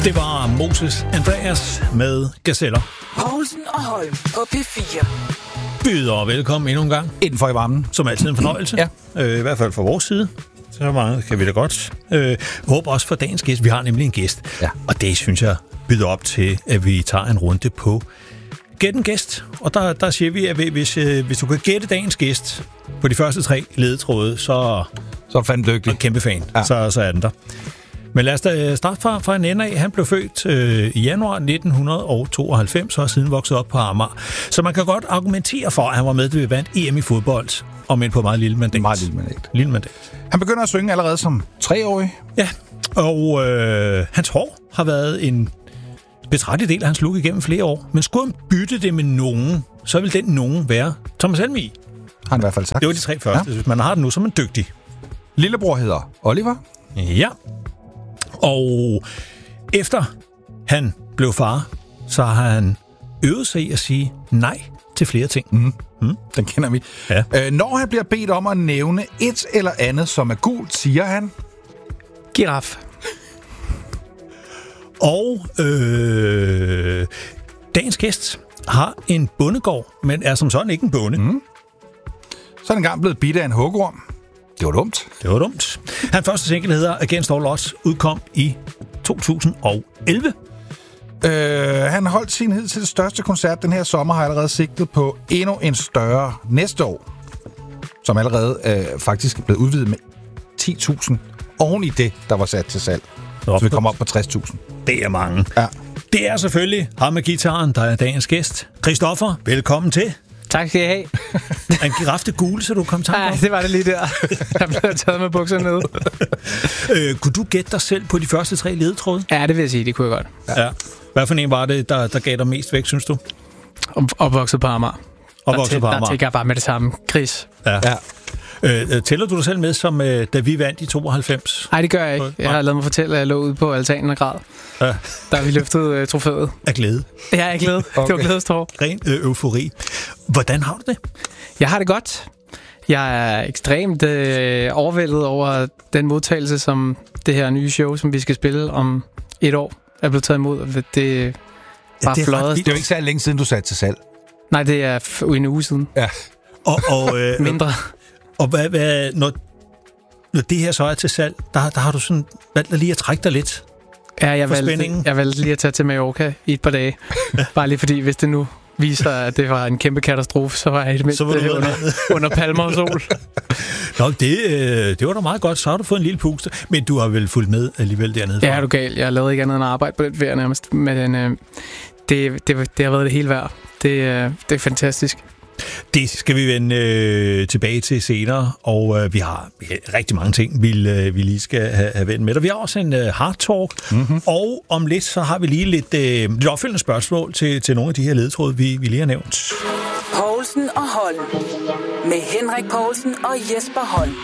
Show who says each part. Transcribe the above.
Speaker 1: Det var Moses Andreas med Gazeller.
Speaker 2: Poulsen og Holm på P4.
Speaker 1: Byder velkommen endnu en gang.
Speaker 3: Indenfor i varmen.
Speaker 1: Som altid en fornøjelse.
Speaker 3: Ja.
Speaker 1: I hvert fald fra vores side. Så meget kan vi da godt. Håber også for dagens gæst. Vi har nemlig en gæst.
Speaker 3: Ja.
Speaker 1: Og det synes jeg byder op til, at vi tager en runde på Gæt en gæst. Og der siger vi, at hvis du kan gætte dagens gæst på de første 3 ledetråde, så
Speaker 3: er fandme dygtig.
Speaker 1: Og kæmpe fan. Ja. Så er den der. Men lad os da starte fra en ende af. Han blev født i januar 1992 og har siden vokset op på Amager. Så man kan godt argumentere for, at han var med til at vandt EM i fodbold, om end på meget lille mandat. Lille mandat.
Speaker 3: Han begynder at synge allerede som 3-årig.
Speaker 1: Ja, og hans hår har været en betragtelig del af hans look igennem flere år. Men skulle han bytte det med nogen, så vil den nogen være Thomas Helmig.
Speaker 3: Har han i hvert fald sagt.
Speaker 1: Det var de 3 første. Ja. Hvis man har den nu, så er man dygtig.
Speaker 3: Lillebror hedder Oliver.
Speaker 1: Ja. Og efter han blev far, så har han øvet sig i at sige nej til flere ting.
Speaker 3: Den kender vi.
Speaker 1: Ja.
Speaker 3: Når han bliver bedt om at nævne et eller andet, som er gult, siger han...
Speaker 2: Giraf.
Speaker 1: Og dagens gæst har en bondegård, men er som sådan ikke en bonde.
Speaker 3: Så er han engang blevet bidt af en hugorm. Det var dumt.
Speaker 1: Hans første single hedder Against All Odds, udkom i 2011.
Speaker 3: Han holdt sin hidtil største koncert den her sommer, har allerede sigtet på endnu en større næste år, som allerede faktisk er blevet udvidet med 10.000 oven i det, der var sat til salg. Så vi kommer op på 60.000.
Speaker 1: Det er mange.
Speaker 3: Ja.
Speaker 1: Det er selvfølgelig ham med guitaren, der er dagens gæst. Christoffer, velkommen til.
Speaker 2: Tak skal I have.
Speaker 1: En giraf det gule, så du kom tanke om?
Speaker 2: Nej, det var det lige der. Jeg blev taget med bukserne ned.
Speaker 1: Kunne du gætte dig selv på de første 3 ledetråde?
Speaker 2: Ja, det vil jeg sige. Det kunne jeg godt.
Speaker 1: Ja. Hvad for en var det, der gav dig mest væk, synes du?
Speaker 2: Opvokset på Amager. Der tænker jeg bare med det samme. Gris.
Speaker 1: Ja. Tæller du dig selv med, som da vi vandt i 92?
Speaker 2: Nej, det gør jeg ikke. Jeg har lavet mig fortælle, at jeg lå ude på altanen og græd.
Speaker 1: Ja.
Speaker 2: Der vi løftede trofæet.
Speaker 1: Af glæde?
Speaker 2: Ja, af glæde. Okay. Det var glædestår.
Speaker 1: Ren eufori. Hvordan har du det?
Speaker 2: Jeg har det godt. Jeg er ekstremt overvældet over den modtagelse, som det her nye show, som vi skal spille om 1 år, er blevet taget imod. Det var flot.
Speaker 3: Det er jo ikke så længe siden, du satte til salg.
Speaker 2: Nej, det er en uge siden.
Speaker 3: Ja.
Speaker 1: Og
Speaker 2: mindre.
Speaker 1: Og hvad når det her så er til salg, der har du sådan valgt lige at trække dig lidt.
Speaker 2: Ja, jeg valgte lige at tage til Mallorca i et par dage. Bare lige fordi, hvis det nu viser, at det var en kæmpe katastrofe, så var jeg helt under palmer og sol.
Speaker 1: Nå, det var da meget godt. Så har du fået en lille puste. Men du har vel fulgt med alligevel dernede?
Speaker 2: Ja, er du gal. Jeg har lavet ikke andet end at arbejde på den ferie nærmest. Men det har været det hele værd. Det er fantastisk.
Speaker 1: Det skal vi vende tilbage til senere, og vi har rigtig mange ting, vi lige skal have vendt med. Og vi har også en hard talk, og om lidt så har vi lige lidt opfølgende spørgsmål til nogle af de her ledetråde, vi lige har nævnt.
Speaker 4: Poulsen og Holm med Henrik Poulsen og Jesper Holm.